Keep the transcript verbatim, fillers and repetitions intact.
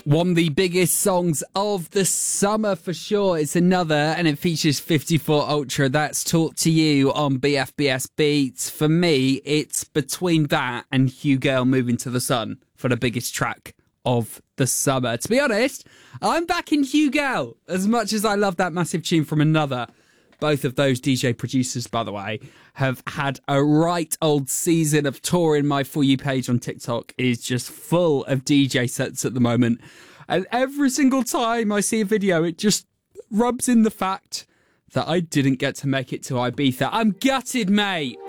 One of the biggest songs of the summer for sure. It's another, and it features fifty-four Ultra. That's Talk to You on B F B S Beats. For me, it's between that and Hugh Gale Moving to the Sun for the biggest track of the summer. To be honest, I'm back in Hugh Gale as much as I love that massive tune from Another. Both of those D J producers, by the way, have had a right old season of touring. My For You page on TikTok is just full of D J sets at the moment. And every single time I see a video, it just rubs in the fact that I didn't get to make it to Ibiza. I'm gutted, mate.